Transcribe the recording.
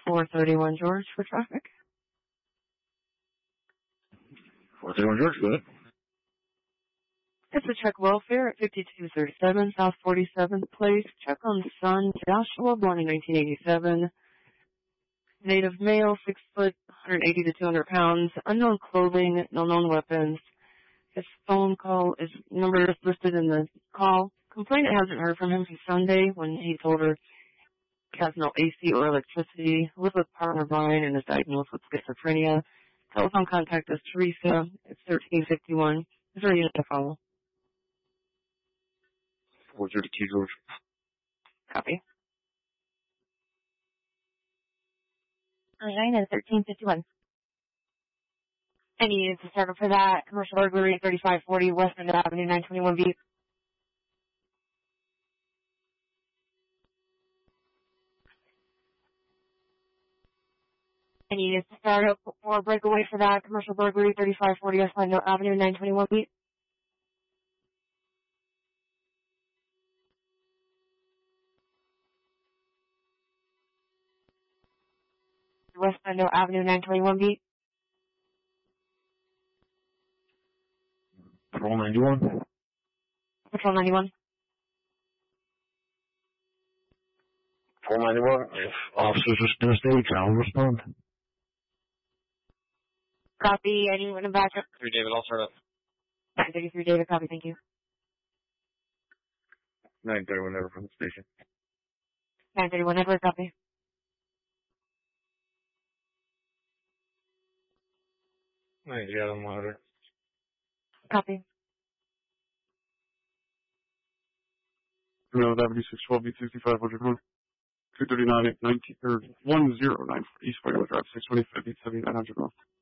431 George for traffic. 431 George, go ahead. It's a check welfare at 5237 South 47th Place. Check on son Joshua, born in 1987. Native male, 6 foot, 180 to 200 pounds. Unknown clothing, no known weapons. His phone call is number is listed in the call. Complainant hasn't heard from him since Sunday when he told her he has no AC or electricity, lives with partner Brian, and is diagnosed with schizophrenia. Telephone contact is Teresa. It's 1351. Is there a unit to follow? 432 George. Copy. 9 and 1351. Any units to start up for that? Commercial burglary, 3540 West End Avenue, 921B. Any units to start up for a breakaway for that? Commercial burglary, 3540 West End Avenue, 921B. West End Avenue, 921B. Patrol 91. Patrol 91. Patrol 91. If officers are still stage, I'll respond. Copy. Anyone in backup? 3 David, I'll start up. 933 David, copy, thank you. 931 Ever from the station. 931 Edward, copy. Adam Monitor. Copy. Avenue 612 B6500 Road. 239 19 or 1094 East Whitewood Drive 625 87900 North.